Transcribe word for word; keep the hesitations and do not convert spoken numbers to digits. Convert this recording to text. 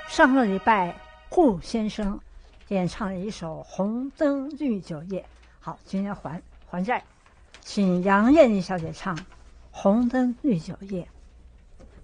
上个礼拜顾先生演唱了一首《红灯绿酒夜》，好，今天还还债，请杨艳丽小姐唱《红灯绿酒夜》。